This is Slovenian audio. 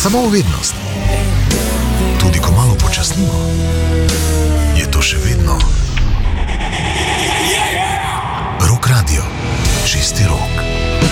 Samo uvednost. Tudi ko malo počasnimo, je to še vedno Rock Radio. Čisti rok.